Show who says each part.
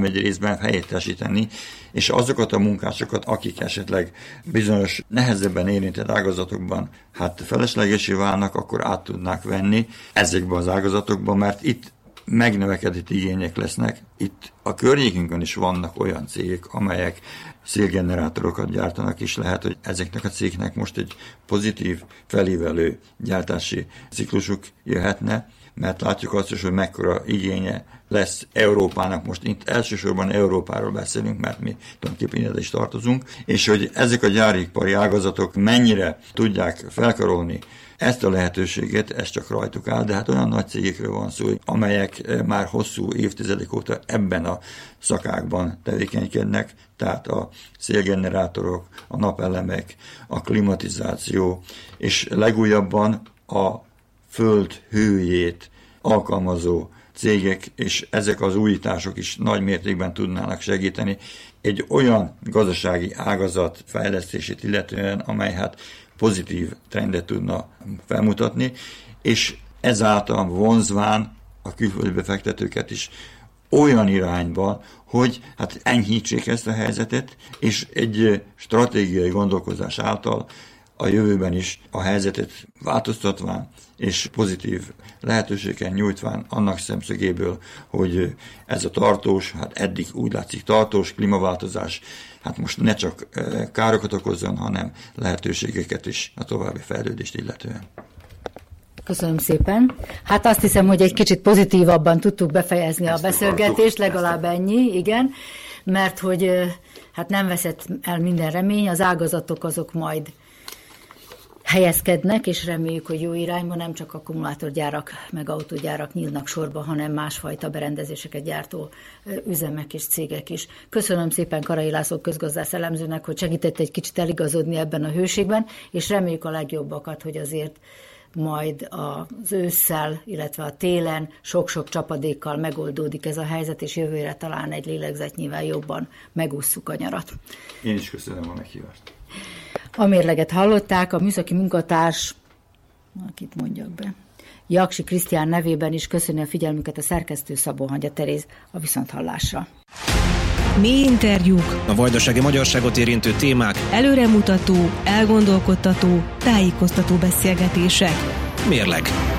Speaker 1: egy részben helyettesíteni, és azokat a munkásokat, akik esetleg bizonyos nehezebben érintett ágazatokban feleslegesé válnak, akkor át tudnák venni ezekbe az ágazatokba, mert itt megnövekedett igények lesznek. Itt a környékünkön is vannak olyan cégek, amelyek szélgenerátorokat gyártanak, és lehet, hogy ezeknek a cégeknek most egy pozitív, felívelő gyártási ciklusuk jöhetne, mert látjuk azt is, hogy mekkora igénye lesz Európának, most itt elsősorban Európáról beszélünk, mert mi tulajdonképpen ide is tartozunk, és hogy ezek a gyáripari ágazatok mennyire tudják felkarolni ezt a lehetőséget, ez csak rajtuk áll, de olyan nagy cégekről van szó, amelyek már hosszú évtizedek óta ebben a szakákban tevékenykednek, tehát a szélgenerátorok, a napelemek, a klimatizáció, és legújabban a föld hőjét alkalmazó cégek, és ezek az újítások is nagy mértékben tudnának segíteni egy olyan gazdasági ágazat fejlesztését illetően, amely pozitív trendet tudna felmutatni, és ezáltal vonzván a külföldi befektetőket is olyan irányba, hogy enyhítsék ezt a helyzetet, és egy stratégiai gondolkozás által a jövőben is a helyzetet változtatván és pozitív lehetőségen nyújtván annak szemszögéből, hogy ez a tartós, eddig úgy látszik tartós klímaváltozás, most ne csak károkat okozzon, hanem lehetőségeket is a további fejlődést illetően.
Speaker 2: Köszönöm szépen. Azt hiszem, hogy egy kicsit pozitívabban tudtuk befejezni a beszélgetést, legalább ennyi, igen, mert hogy nem veszett el minden remény, az ágazatok azok majd helyezkednek, és reméljük, hogy jó irányban nem csak akkumulátorgyárak, meg autógyárak nyílnak sorba, hanem másfajta berendezéseket gyártó üzemek és cégek is. Köszönöm szépen Karai László közgazdász elemzőnek, hogy segített egy kicsit eligazodni ebben a hőségben, és reméljük a legjobbakat, hogy azért majd az ősszel, illetve a télen sok-sok csapadékkal megoldódik ez a helyzet, és jövőre talán egy lélegzetnyivel jobban megússzuk a nyarat.
Speaker 1: Én is köszönöm a meghívást.
Speaker 2: A mérleget hallották, a műszaki munkatárs, akit mondjak be, Jaksi Krisztián nevében is köszöni a figyelmüket a szerkesztő Szabó Hangya Teréz, a viszonthallásra.
Speaker 3: Mély interjúk,
Speaker 4: a vajdasági magyarságot érintő témák,
Speaker 3: előremutató, elgondolkodtató, tájékoztató beszélgetések.
Speaker 4: Mérleg.